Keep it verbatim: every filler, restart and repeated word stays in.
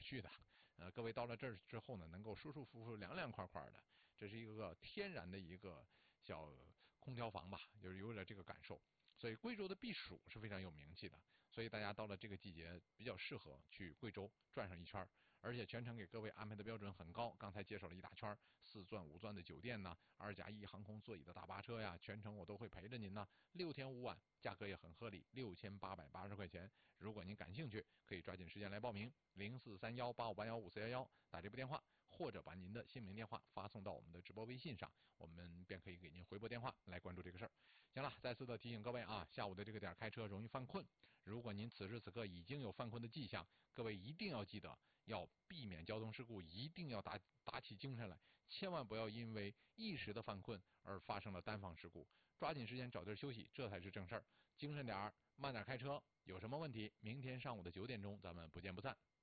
续的。呃，各位到了这儿之后呢，能够舒舒服服、凉凉快快的，这是一个天然的一个小空调房吧，就是有点这个感受。所以贵州的避暑是非常有名气的，所以大家到了这个季节比较适合去贵州转上一圈，而且全程给各位安排的标准很高。刚才介绍了一大圈，四钻五钻的酒店呐，二加一航空座椅的大巴车呀，全程我都会陪着您呐，六天五晚，价格也很合理，六千八百八十块钱。如果您感兴趣，可以抓紧时间来报名，零四三幺八五八幺五四幺幺打这部电话，或者把您的姓名电话发送到我们的直播微信上，我们便可以给您回拨电话来关注这个事儿。行了，再次的提醒各位啊，下午的这个点开车容易犯困，如果您此时此刻已经有犯困的迹象，各位一定要记得要避免交通事故，一定要打打起精神来，千万不要因为一时的犯困而发生了单方事故，抓紧时间找地儿休息，这才是正事儿。精神点儿，慢点开车，有什么问题明天上午的九点钟咱们不见不散。